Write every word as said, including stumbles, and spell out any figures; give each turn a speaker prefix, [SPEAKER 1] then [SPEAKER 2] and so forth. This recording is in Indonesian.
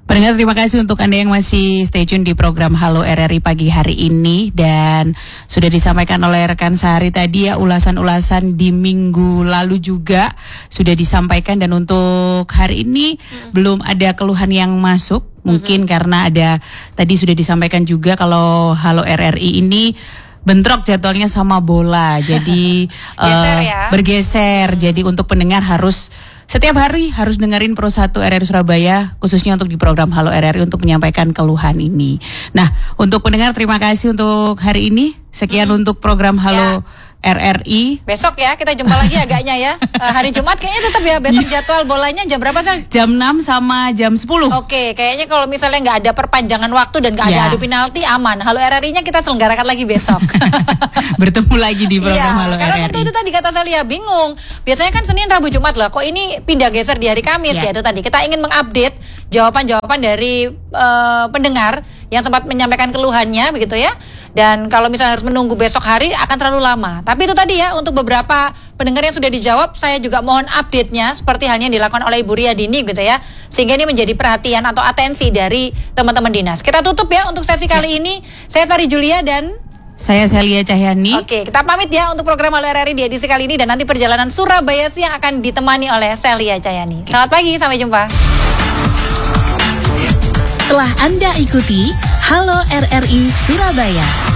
[SPEAKER 1] Pendengar, terima kasih untuk Anda yang masih stay tune di program Halo R R I pagi hari ini. Dan sudah disampaikan oleh rekan Sehari tadi ya, ulasan-ulasan di minggu lalu juga sudah disampaikan. Dan untuk hari ini hmm. belum ada keluhan yang masuk. Mungkin hmm. karena ada, tadi sudah disampaikan juga kalau Halo R R I ini bentrok jadwalnya sama bola. Jadi
[SPEAKER 2] Geser,
[SPEAKER 1] uh,
[SPEAKER 2] ya?
[SPEAKER 1] bergeser. Hmm. Jadi untuk pendengar harus setiap hari harus dengerin Pro satu R R I Surabaya, khususnya untuk di program Halo R R I untuk menyampaikan keluhan ini. Nah, untuk pendengar terima kasih untuk hari ini. Sekian hmm. untuk program Halo ya. R R I.
[SPEAKER 2] Besok ya kita jumpa lagi agaknya ya. uh, Hari Jumat kayaknya tetap ya. Besok jadwal bolanya jam berapa sih?
[SPEAKER 1] Jam enam sama jam sepuluh.
[SPEAKER 2] Oke, kayaknya kalau misalnya nggak ada perpanjangan waktu dan nggak ya. ada adu penalti, aman. Halo R R I-nya kita selenggarakan lagi besok.
[SPEAKER 1] Bertemu lagi di program
[SPEAKER 2] ya,
[SPEAKER 1] Halo R R I.
[SPEAKER 2] Karena tentu itu tadi kata Celia bingung. Biasanya kan Senin, Rabu, Jumat lah. Kok ini pindah geser di hari Kamis ya, ya itu tadi. Kita ingin mengupdate jawaban-jawaban dari uh, pendengar yang sempat menyampaikan keluhannya begitu ya. Dan kalau misalnya harus menunggu besok hari akan terlalu lama. Tapi itu tadi ya, untuk beberapa pendengar yang sudah dijawab, saya juga mohon update-nya seperti halnya yang dilakukan oleh Ibu Riyadini gitu ya. Sehingga ini menjadi perhatian atau atensi dari teman-teman dinas. Kita tutup ya untuk sesi kali ini. Saya Sari Julia dan
[SPEAKER 1] saya Celia Cahyani.
[SPEAKER 2] Oke, kita pamit ya untuk program Halo R R I di edisi kali ini. Dan nanti perjalanan Surabaya sih yang akan ditemani oleh Celia Cahyani. Selamat pagi, sampai jumpa.
[SPEAKER 3] Telah Anda ikuti Halo R R I Surabaya.